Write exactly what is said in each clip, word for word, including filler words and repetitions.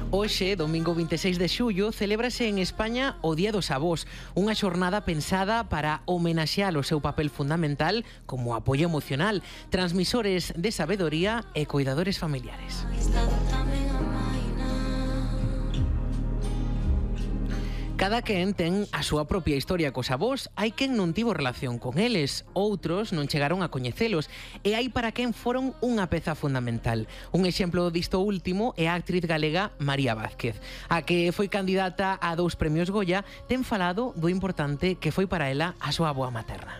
Hoxe, domingo vinte e seis de xullo, celébrase en España o Día dos Avós, unha xornada pensada para homenaxear o seu papel fundamental como apoio emocional, transmisores de sabedoría e cuidadores familiares. Cada quen ten a súa propia historia cos avós, hai quen non tivo relación con eles, outros non chegaron a coñecelos, e hai para quen foron unha peza fundamental. Un exemplo disto último é a actriz galega María Vázquez, a que foi candidata a dous premios Goya, ten falado do importante que foi para ela a súa avoa materna.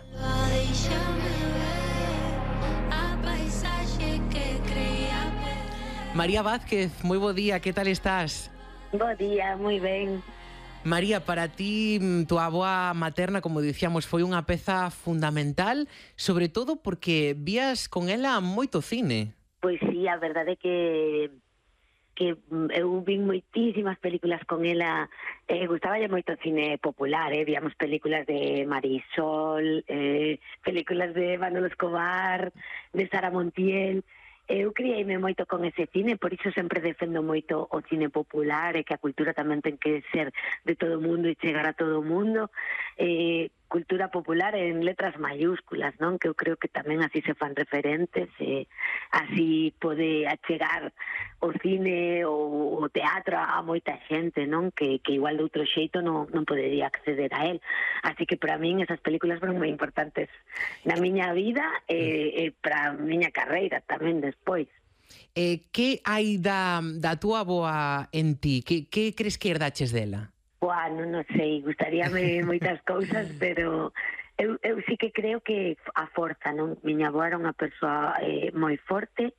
María Vázquez, moi bo día, que tal estás? Bo día, moi ben. María, para ti, tu avoa materna, como dicíamos, foi unha peza fundamental, sobre todo porque vías con ela moito cine. Pois sí, a verdade é que que eu vin moitísimas películas con ela, eh, gustaballe moito o cine popular, eh, víamos películas de Marisol, eh, películas de Manolo Escobar, de Sara Montiel. Eu criei-me moito con ese cine, por iso sempre defendo moito o cine popular e que a cultura tamén ten que ser de todo o mundo e chegar a todo o mundo. Eh, cultura popular en letras mayúsculas, non? Que eu creo que tamén así se fan referentes, e así pode achegar o cine ou o teatro a moita xente, non? Que, que igual de outro xeito non, non podería acceder a él. Así que para min esas películas foron moi importantes na miña vida e, e para a miña carreira tamén despois. Eh, que hai da, da túa avoa en ti? Que, que crees que herdaches dela? Buah, non, non sei, gustaríame moitas cousas, pero eu, eu sí que creo que a forza, non? Miña avó era unha persoa eh, moi forte,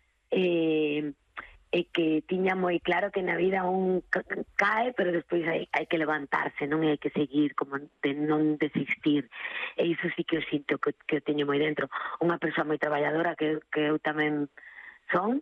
e, e que tiña moi claro que na vida un cae, pero despois hai, hai que levantarse, non? E hai que seguir, como de non desistir. E iso sí que eu sinto que, que eu teño moi dentro. Unha persoa moi traballadora, que, que eu tamén son,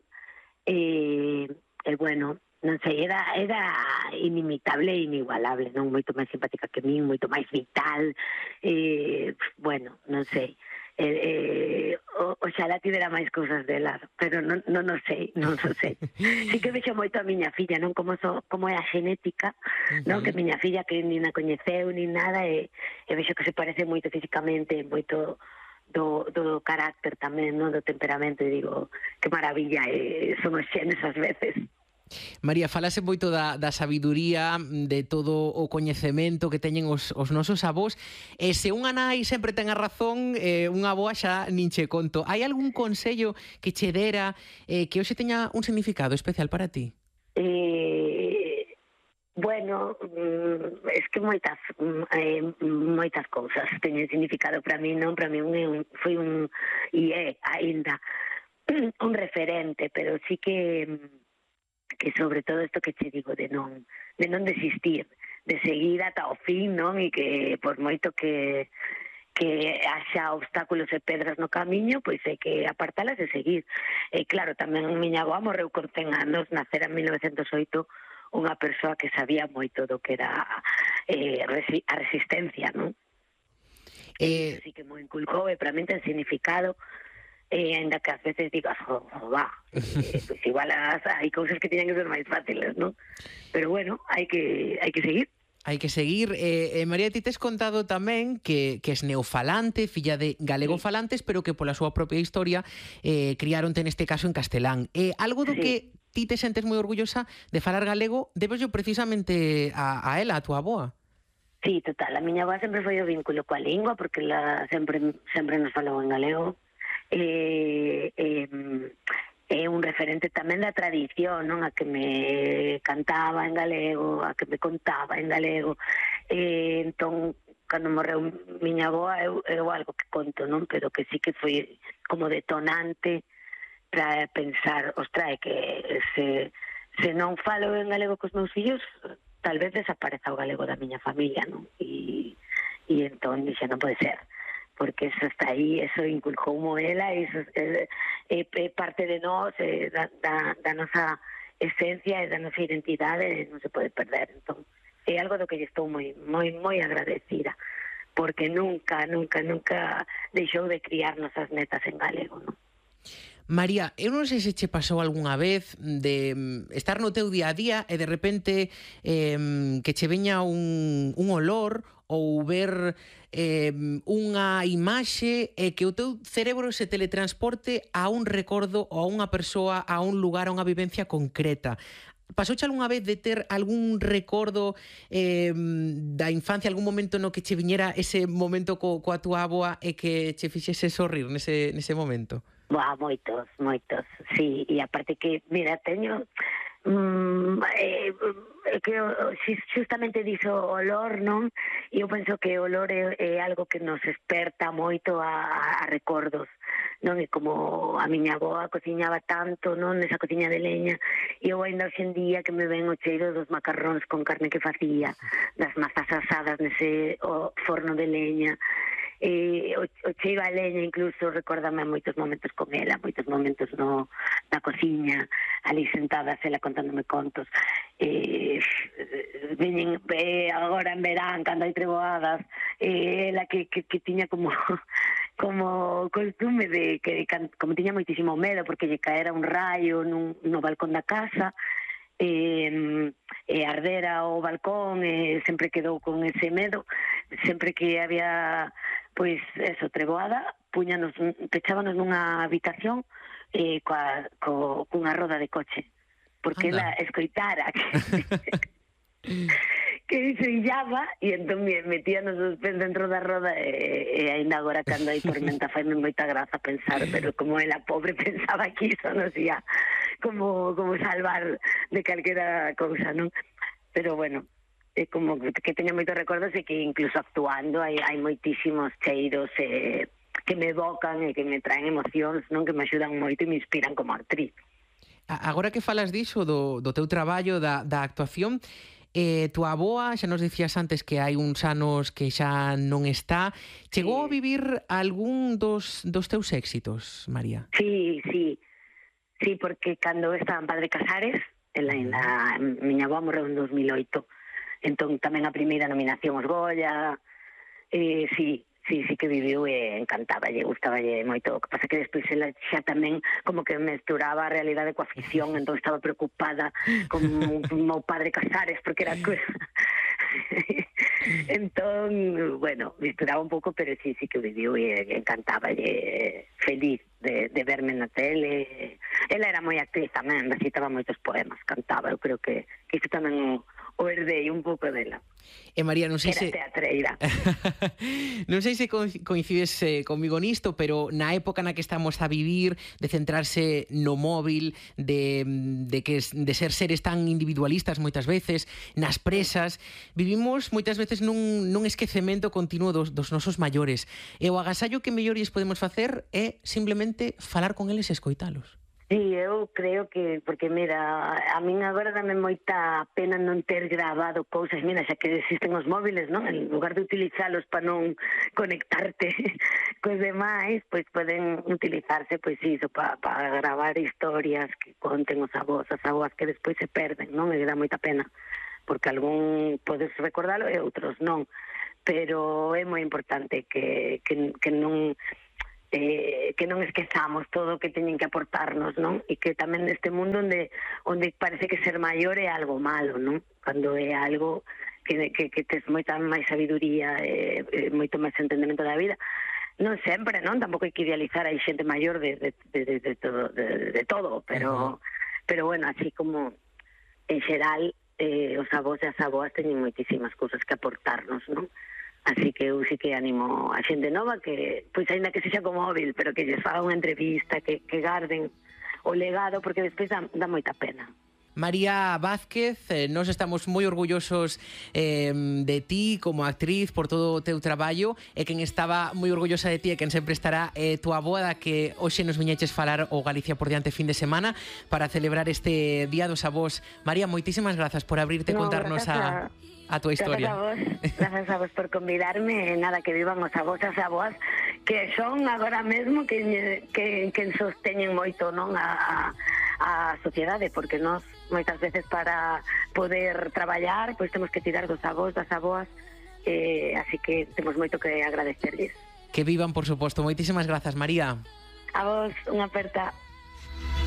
e, e bueno, non sei, era, era inimitable e inigualable, non? Moito máis simpática que min, moito máis vital, eh, bueno, non sei. Eh, eh, o, oxalá tivera máis cousas dela, pero non, non o sei, non o sei. Sí que vexo moito a miña filla, non? Como, so, como é a genética, non? Que miña filla que nin a coñeceu, nin nada, e, e vexo que se parece moito físicamente, moito do, do carácter tamén, non? Do temperamento, e digo, que maravilla, eh, son os xenes ás veces. María, falase moito da, da sabiduría, de todo o coñecemento que teñen os, os nosos avós, e se unha nai sempre ten a razón, eh, unha avoa xa nin che conto. Hai algún consello que che dera eh, que hoxe teña un significado especial para ti? Eh, bueno, es que moitas eh, moitas cousas teñen significado para mí, non? Para mí un, foi un, e é aínda un referente, pero sí que que sobre todo isto que che digo de non de non desistir, de seguir ata o fin, non? E que por moito que que haxa obstáculos e pedras no camiño, pois hai que apartalas e seguir. E claro, tamén miña avó morreu con cen anos, nacera en mil novecentos e oito, unha persoa que sabía moito do que era eh, a resistencia, non? Eh... E sí que mo inculcou, e para mí ten significado. E ainda que ás veces digas, jo, jo, va, eh, pues igual as, hai cousas que tiñan que ser máis fáciles, non? Pero bueno, hai que hai que seguir. Hai que seguir. Eh, eh, María, ti tes contado tamén que, que es neofalante, filla de galegofalantes, sí, pero que pola súa propia historia eh, criaronte neste caso en castelán. Eh, algo do sí. que ti te sentes moi orgullosa de falar galego, debes yo precisamente a, a ela, a tua avoa. Sí, total. A miña avoa sempre foi o vínculo coa lingua, porque la sempre sempre nos falou en galego. Eh, eh, é un referente tamén da tradición, non? A que me cantaba en galego, a que me contaba en galego. Eh, entón, cando morreu miña avoa, eu, eu algo que conto, non? Pero que sí que foi como detonante para pensar, ostra, é que se, se non falo en galego cos meus fillos, tal vez desapareza o galego da miña familia, non? E, e entón, dixe, non pode ser, porque eso está aí, eso inculcou ela, eso é, é, é parte de nós, é, da, da, da nosa esencia e da nosa identidade, non se pode perder. Entón, é algo do que estou moi, moi, moi agradecida, porque nunca, nunca, nunca deixou de criar nosas netas en galego, non? María, eu non sei se che pasou algunha vez de estar no teu día a día e de repente eh, que che veña un, un olor ou ver eh, unha imaxe e que o teu cerebro se teletransporte a un recordo ou a unha persoa, a un lugar, a unha vivencia concreta. Pasouche algunha vez de ter algún recordo eh, da infancia, algún momento no que che viñera ese momento co, coa túa avoa e que che fixese sorrir nese, nese momento? Boa, moitos, moitos, sí, e aparte que, mira, teño mm, eh, que justamente dixo olor, non? E eu penso que o olor é, é algo que nos esperta moito a, a recordos, non? E como a miña avoa cociñaba tanto, non? Nesa cociña de leña, e eu ainda hoxe en día que me ven o cheiro dos macarróns con carne que facía, das mazas asadas nese o forno de leña, e o, o cheiro a leña incluso recórdame moitos momentos con ela, moitos momentos no, na cociña, ali sentadas ela contándome contos. E, veñen eh, agora en verán, cando hai treboadas, eh, ela que, que, que tiña como como costume de que como tiña moitísimo medo porque lle caera un raio nun, no balcón da casa, e, e ardera o balcón, e sempre quedou con ese medo. Sempre que había pois eso, treboada, puñanos, pechábanos nunha habitación eh, coa, co, cunha roda de coche, porque ela escoitara que, que se illaba, e entón me metíanos os pés dentro da roda, e, e ainda agora cando hai tormenta faime moita graza pensar, pero como ela pobre pensaba que iso nos ia como, como salvar de calquera cousa, non? Pero bueno, é como que teño moitos recordos e que incluso actuando hai, hai moitísimos cheiros eh, que me evocan e que me traen emocións, non, que me axudan moito e me inspiran como actriz. Agora que falas diso do, do teu traballo, da, da actuación, eh, tua avoa, xa nos dicías antes que hai uns anos que xa non está, chegou sí. a vivir algún dos, dos teus éxitos, María? Sí, sí, sí, porque cando estaba en Padre Casares, en la, en la, miña avoa morreu en dos mil oito, entón tamén a primeira nominación os Goya, eh, sí, sí, sí que viviu e encantáballe, gustaballe moito. O que pasa que despois ela xa tamén como que mesturaba a realidade coa ficción, entón estaba preocupada con o meu Padre Casares, porque era cosa... entón, bueno, misturaba un pouco, pero sí, sí que viviu e encantáballe, feliz de, de verme na tele. Ela era moi actriz tamén, recitaba moitos poemas, cantaba, eu creo que, que iso tamén o, o herdei un pouco dela. E María, non sei era se... teatreira. Non sei se coincides eh, comigo nisto, pero na época na que estamos a vivir, de centrarse no móvil, de, de, que, de ser seres tan individualistas moitas veces, nas presas, vivimos moitas veces nun, nun esquecemento continuo dos, dos nosos maiores. E o agasallo que mellores podemos facer é simplemente falar con eles e escoitalos. Sí, eu creo que, porque mira, a min agora dame moita pena non ter grabado cousas, mira, xa que existen os móviles, non? En lugar de utilizalos para non conectarte cos demais, pois poden utilizarse, pois iso, para pa gravar historias que conten os avós, as avós que despois se perden, non? E dá moita pena, porque algún podes recordalo e outros non, pero é moi importante que, que, que non... Eh, que non esquezamos todo o que teñen que aportarnos, non? E que tamén neste mundo onde onde parece que ser maior é algo malo, non? Cando é algo que, que, que tes moita máis sabiduría e, e moito máis entendemento da vida. Non sempre, non? Tampouco hai que idealizar, hai xente maior de, de, de, de, de, todo, de, de todo, pero, uh-huh. pero bueno, así como en xeral eh, os avós e as avoas teñen moitísimas cousas que aportarnos, non? Así que eu sí que animo a xente nova que, pois ainda que sexa con móvil, pero que lles faga unha entrevista, que, que garden o legado, porque despois dá, dá moita pena. María Vázquez, eh, nós estamos moi orgullosos eh, de ti como actriz por todo o teu traballo, e quen estaba moi orgullosa de ti e quen sempre estará eh, tua avoa, da que hoxe nos viñeches falar o Galicia por diante fin de semana para celebrar este Día dos Avós. María, moitísimas grazas por abrirte e no, contarnos a... a tua historia. Grazas a vos, grazas a vos por convidarme, nada, que vivan os avós as avoas, que son agora mesmo que, que, que sosteñen moito, non, a, a sociedade, porque nós moitas veces para poder traballar, pois temos que tirar dos avós, das avoas, eh, así que temos moito que agradecerles. Que vivan, por suposto. Moitísimas grazas, María. A vos, unha aperta.